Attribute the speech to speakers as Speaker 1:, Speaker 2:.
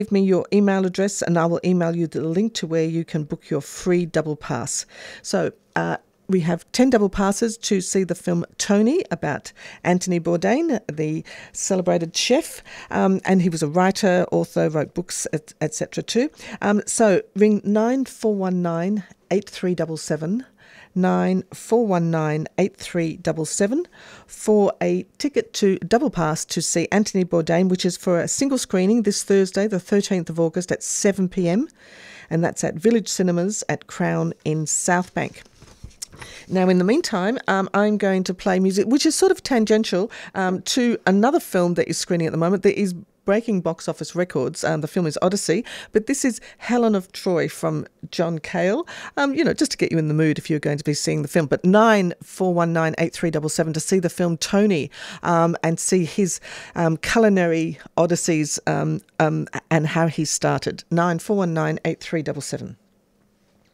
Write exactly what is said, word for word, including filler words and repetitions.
Speaker 1: Give me your email address and I will email you the link to where you can book your free double pass. So uh, we have ten double passes to see the film Tony about Anthony Bourdain, the celebrated chef, um, and he was a writer, author, wrote books, et cetera too. Um, so ring nine four one nine eight three seven seven. nine four one nine eight three seven seven for a ticket to double pass to see Anthony Bourdain, which is for a single screening this Thursday, the thirteenth of August at seven p.m, and that's at Village Cinemas at Crown in Southbank. Now, in the meantime, um, I'm going to play music, which is sort of tangential um, to another film that is screening at the moment that is breaking box office records. Um, the film is Odyssey, but this is Helen of Troy from John Cale, um, you know, just to get you in the mood if you're going to be seeing the film. But nine four one nine eight three seven seven to see the film Tony um, and see his um, culinary odysseys um, um, and how he started. nine four one nine eight three seven seven.